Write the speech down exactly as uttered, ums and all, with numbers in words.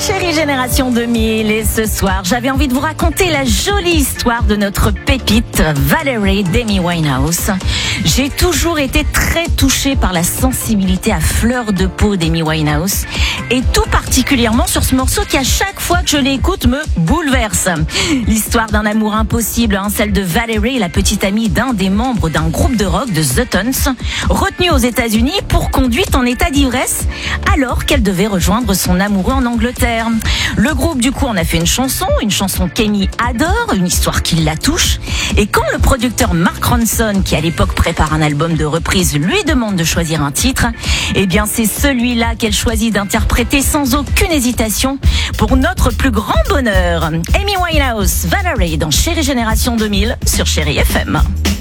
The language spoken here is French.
Chérie Génération deux mille, et ce soir, j'avais envie de vous raconter la jolie histoire de notre pépite Valerie d'Amy Winehouse. J'ai toujours été très touchée par la sensibilité à fleur de peau d'Amy Winehouse, et tout particulièrement sur ce morceau qui, à chaque fois que je l'écoute, me bouleverse. L'histoire d'un amour impossible, hein, celle de Valerie, la petite amie d'un des membres d'un groupe de rock de The Tones, retenue aux États-Unis pour conduite en état d'ivresse alors qu'elle devait rejoindre son amoureux en Angleterre. Le groupe du coup en a fait une chanson, une chanson qu'Amy adore, une histoire qui la touche. Et quand le producteur Mark Ronson, qui à l'époque prépare un album de reprise, lui demande de choisir un titre, eh bien c'est celui-là qu'elle choisit d'interpréter sans aucune hésitation pour notre plus grand bonheur. Amy Winehouse, Valerie dans Chérie Génération deux mille sur Chérie F M.